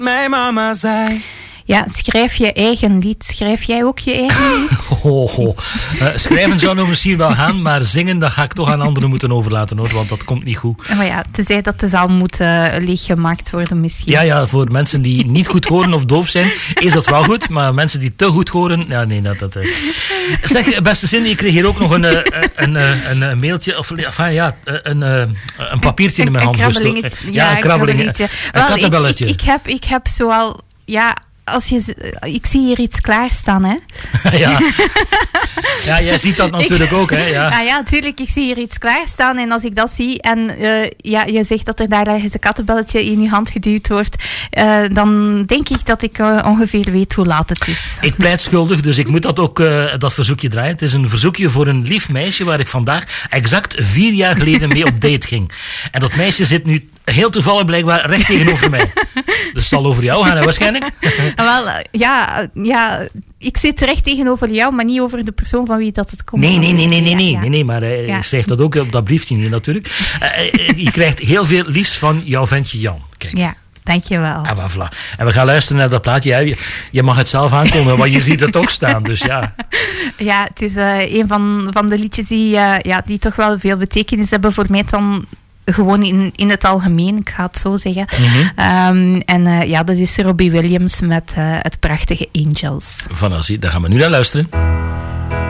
Mijn mama zei... Ja, schrijf je eigen lied. Schrijf jij ook je eigen lied? Schrijven zou nog misschien wel gaan, maar zingen, dat ga ik toch aan anderen moeten overlaten, hoor, want dat komt niet goed. Maar ja, tenzij dat de zaal moet leeggemaakt worden misschien. Ja, voor mensen die niet goed horen of doof zijn, is dat wel goed, maar mensen die te goed horen, ja, nee, dat... Zeg, beste Cindy, ik kreeg hier ook nog een mailtje, een papiertje in mijn hand. Een krabbelingetje. Een kattenbelletje. Ik heb zoal... Ja, ik zie hier iets klaarstaan, hè? Ja, jij ziet dat natuurlijk ook, hè? Ja, natuurlijk. Ik zie hier iets klaarstaan. En als ik dat zie en je zegt dat er daar een kattenbelletje in je hand geduwd wordt, dan denk ik dat ik ongeveer weet hoe laat het is. Ik pleit schuldig, dus ik moet dat ook, dat verzoekje draaien. Het is een verzoekje voor een lief meisje waar ik vandaag exact 4 jaar geleden mee op date ging. En dat meisje zit nu heel toevallig blijkbaar recht tegenover mij. Dus het zal over jou gaan, hè, waarschijnlijk? Wel, ja, ik zit recht tegenover jou, maar niet over de persoon van wie dat het komt. Nee, maar hij schrijft dat ook op dat briefje niet, natuurlijk. Je krijgt heel veel liefst van jouw ventje Jan. Kijk. Ja. Dankjewel. En we gaan luisteren naar dat plaatje. Je mag het zelf aankondigen, want je ziet het toch staan. Dus ja. Ja, het is een van de liedjes die toch wel veel betekenis hebben voor mij dan gewoon in het algemeen, ik ga het zo zeggen. Mm-hmm. Dat is Robbie Williams met het prachtige Angels. Vanaf, daar gaan we nu naar luisteren.